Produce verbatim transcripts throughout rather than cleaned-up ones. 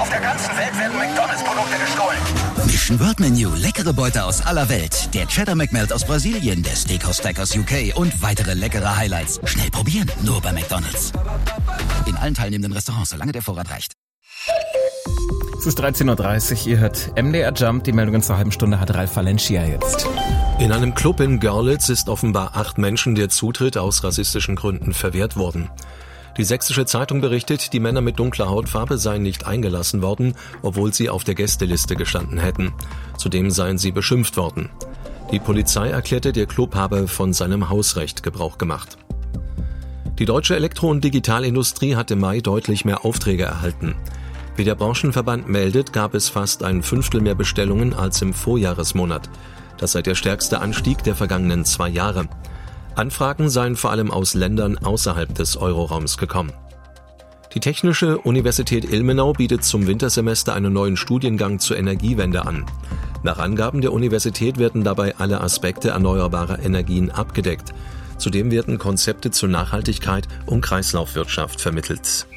Auf der ganzen Welt werden McDonalds-Produkte gestohlen. Mission World Menu, leckere Beute aus aller Welt. Der Cheddar McMelt aus Brasilien, der Steakhouse Stack aus U K und weitere leckere Highlights. Schnell probieren, nur bei McDonalds. In allen teilnehmenden Restaurants, solange der Vorrat reicht. Es ist dreizehn Uhr dreißig, ihr hört M D R Jump. Die Meldungen zur halben Stunde hat Ralf Valencia jetzt. In einem Club in Görlitz ist offenbar acht Menschen der Zutritt aus rassistischen Gründen verwehrt worden. Die Sächsische Zeitung berichtet, die Männer mit dunkler Hautfarbe seien nicht eingelassen worden, obwohl sie auf der Gästeliste gestanden hätten. Zudem seien sie beschimpft worden. Die Polizei erklärte, der Club habe von seinem Hausrecht Gebrauch gemacht. Die deutsche Elektro- und Digitalindustrie hat im Mai deutlich mehr Aufträge erhalten. Wie der Branchenverband meldet, gab es fast ein Fünftel mehr Bestellungen als im Vorjahresmonat. Das sei der stärkste Anstieg der vergangenen zwei Jahre. Anfragen seien vor allem aus Ländern außerhalb des Euroraums gekommen. Die Technische Universität Ilmenau bietet zum Wintersemester einen neuen Studiengang zur Energiewende an. Nach Angaben der Universität werden dabei alle Aspekte erneuerbarer Energien abgedeckt. Zudem werden Konzepte zur Nachhaltigkeit und Kreislaufwirtschaft vermittelt.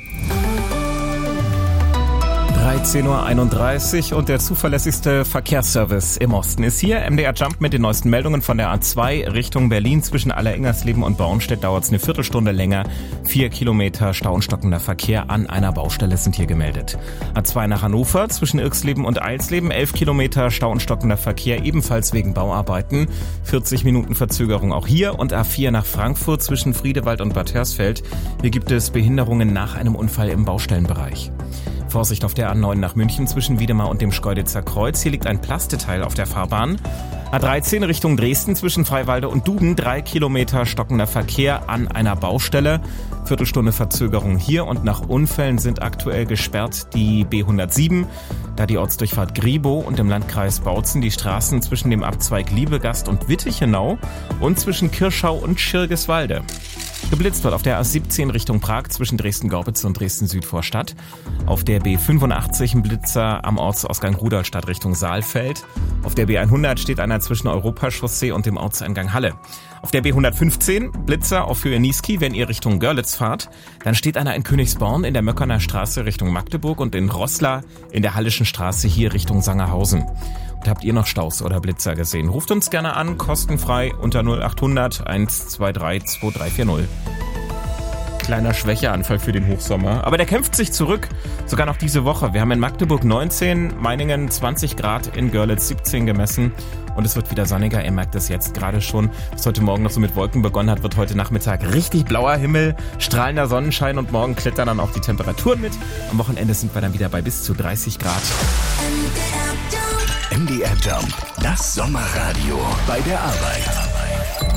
dreizehn Uhr einunddreißig und der zuverlässigste Verkehrsservice im Osten ist hier. M D R Jump mit den neuesten Meldungen von der A zwei Richtung Berlin. Zwischen Allerengersleben und Bauenstedt dauert es eine Viertelstunde länger. Vier Kilometer Stau und stockender Verkehr an einer Baustelle sind hier gemeldet. A zwei nach Hannover zwischen Irksleben und Eilsleben. Elf Kilometer Stau und stockender Verkehr, ebenfalls wegen Bauarbeiten. vierzig Minuten Verzögerung auch hier. Und A vier nach Frankfurt zwischen Friedewald und Bad Hersfeld. Hier gibt es Behinderungen nach einem Unfall im Baustellenbereich. Vorsicht auf der A neun nach München zwischen Wiedemar und dem Schkeuditzer Kreuz. Hier liegt ein Plasteteil auf der Fahrbahn. A dreizehn Richtung Dresden zwischen Freiwalde und Duben. Drei Kilometer stockender Verkehr an einer Baustelle. Viertelstunde Verzögerung hier und nach Unfällen sind aktuell gesperrt die B hundertsieben, da die Ortsdurchfahrt Griebow und im Landkreis Bautzen die Straßen zwischen dem Abzweig Liebegast und Wittichenau und zwischen Kirschau und Schirgiswalde. Geblitzt wird auf der A siebzehn Richtung Prag zwischen Dresden-Gorbitz und Dresden-Südvorstadt. Auf der B fünfundachtzig ein Blitzer am Ortsausgang Rudolstadt Richtung Saalfeld. Auf der B hundert steht einer zwischen Europachaussee und dem Ortseingang Halle. Auf der B hundertfünfzehn Blitzer auf Höhe Niesky, wenn ihr Richtung Görlitz fahrt. Dann steht einer in Königsborn in der Möckerner Straße Richtung Magdeburg und in Roßla in der Hallischen Straße hier Richtung Sangerhausen. Und habt ihr noch Staus oder Blitzer gesehen? Ruft uns gerne an, kostenfrei unter null achthundert eins zwei drei zwei drei vier null. Kleiner Schwächeanfall für den Hochsommer. Aber der kämpft sich zurück, sogar noch diese Woche. Wir haben in Magdeburg neunzehn, Meiningen zwanzig Grad, in Görlitz siebzehn gemessen. Und es wird wieder sonniger, ihr merkt es jetzt gerade schon. Was heute Morgen noch so mit Wolken begonnen hat, wird heute Nachmittag richtig blauer Himmel, strahlender Sonnenschein und morgen klettern dann auch die Temperaturen mit. Am Wochenende sind wir dann wieder bei bis zu dreißig Grad. M D R Jump, das Sommerradio bei der Arbeit.